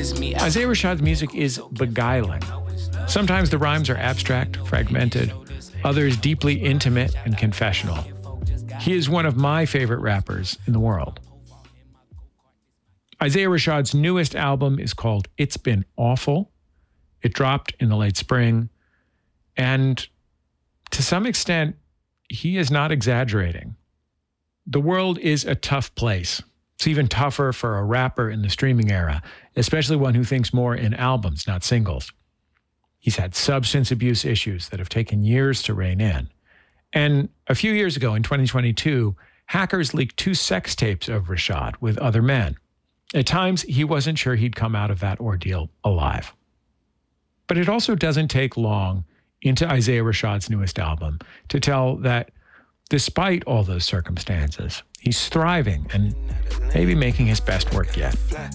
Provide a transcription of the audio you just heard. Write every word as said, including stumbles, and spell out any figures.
Isaiah Rashad's music is beguiling. Sometimes the rhymes are abstract, fragmented, others deeply intimate and confessional. He is one of my favorite rappers in the world. Isaiah Rashad's newest album is called It's Been Awful. It dropped in the late spring. And to some extent, he is not exaggerating. The world is a tough place. It's even tougher for a rapper in the streaming era, especially one who thinks more in albums, not singles. He's had substance abuse issues that have taken years to rein in. And a few years ago, in twenty twenty-two, hackers leaked two sex tapes of Rashad with other men. At times, he wasn't sure he'd come out of that ordeal alive. But it also doesn't take long into Isaiah Rashad's newest album to tell that despite all those circumstances, he's thriving and maybe making his best work yet.